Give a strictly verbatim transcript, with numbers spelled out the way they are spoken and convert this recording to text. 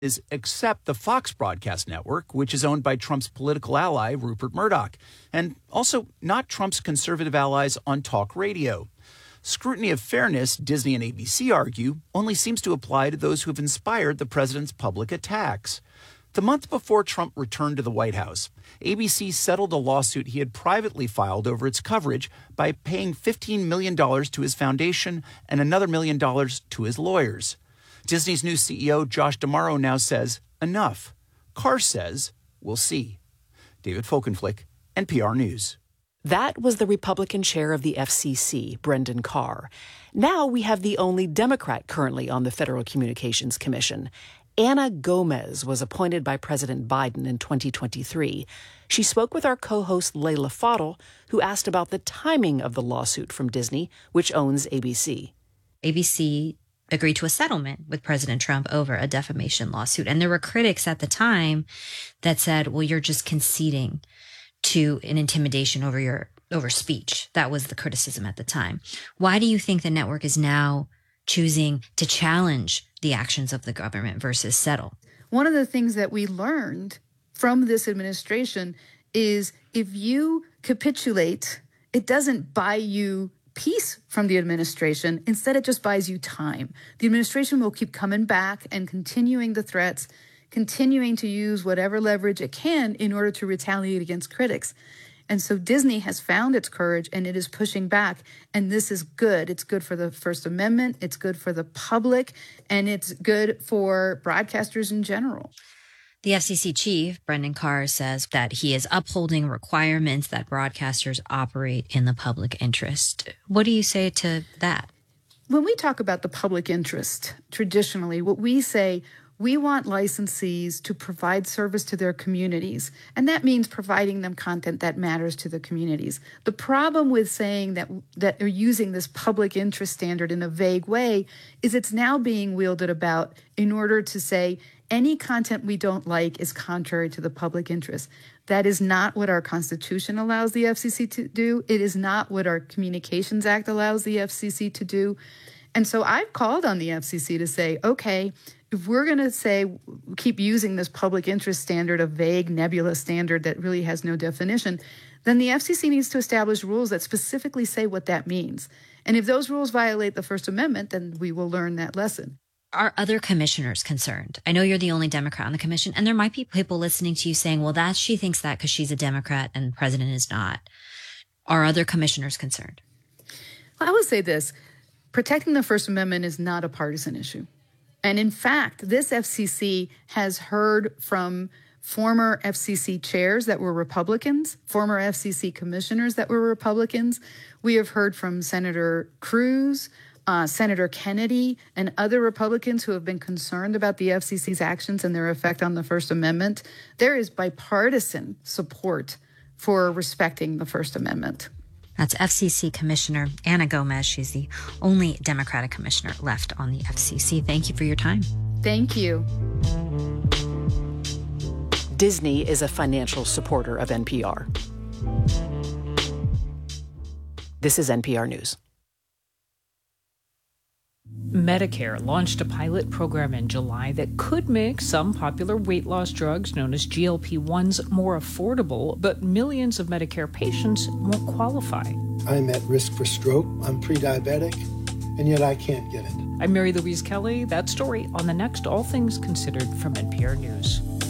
is except the Fox broadcast network, which is owned by Trump's political ally, Rupert Murdoch, and also not Trump's conservative allies on talk radio. Scrutiny of fairness, Disney and A B C argue, only seems to apply to those who have inspired the president's public attacks. The month before Trump returned to the White House, A B C settled a lawsuit he had privately filed over its coverage by paying fifteen million dollars to his foundation and another million dollars to his lawyers. Disney's new C E O, Josh D'Amaro, now says, enough. Carr says, we'll see. David Folkenflik, N P R News. That was the Republican chair of the F C C, Brendan Carr. Now we have the only Democrat currently on the Federal Communications Commission. Anna Gomez was appointed by President Biden in twenty twenty-three. She spoke with our co-host Leila Fadel, who asked about the timing of the lawsuit from Disney, which owns A B C. A B C agreed to a settlement with President Trump over a defamation lawsuit. And there were critics at the time that said, well, you're just conceding to an intimidation over your over speech. That was the criticism at the time. Why do you think the network is now choosing to challenge the actions of the government versus settle? One of the things that we learned from this administration is if you capitulate, it doesn't buy you peace from the administration. Instead, it just buys you time. The administration will keep coming back and continuing the threats, continuing to use whatever leverage it can in order to retaliate against critics. And so Disney has found its courage and it is pushing back. And this is good. It's good for the First Amendment. It's good for the public. And it's good for broadcasters in general. The F C C chief, Brendan Carr, says that he is upholding requirements that broadcasters operate in the public interest. What do you say to that? When we talk about the public interest, traditionally, what we say, we want licensees to provide service to their communities, and that means providing them content that matters to the communities. The problem with saying that that they're using this public interest standard in a vague way is it's now being wielded about in order to say any content we don't like is contrary to the public interest. That is not what our Constitution allows the F C C to do. It is not what our Communications Act allows the F C C to do. And so I've called on the F C C to say, okay, if we're going to say, keep using this public interest standard, a vague, nebulous standard that really has no definition, then the F C C needs to establish rules that specifically say what that means. And if those rules violate the First Amendment, then we will learn that lesson. Are other commissioners concerned? I know you're the only Democrat on the commission, and there might be people listening to you saying, well, that she thinks that because she's a Democrat and the president is not. Are other commissioners concerned? Well, I would say this. Protecting the First Amendment is not a partisan issue. And in fact, this F C C has heard from former F C C chairs that were Republicans, former F C C commissioners that were Republicans. We have heard from Senator Cruz, uh, Senator Kennedy, and other Republicans who have been concerned about the F C C's actions and their effect on the First Amendment. There is bipartisan support for respecting the First Amendment. That's F C C Commissioner Anna Gomez. She's the only Democratic commissioner left on the F C C. Thank you for your time. Thank you. Disney is a financial supporter of N P R. This is N P R News. Medicare launched a pilot program in July that could make some popular weight loss drugs known as G L P ones more affordable, but millions of Medicare patients won't qualify. I'm at risk for stroke, I'm pre-diabetic, and yet I can't get it. I'm Mary Louise Kelly. That story on the next All Things Considered from N P R News.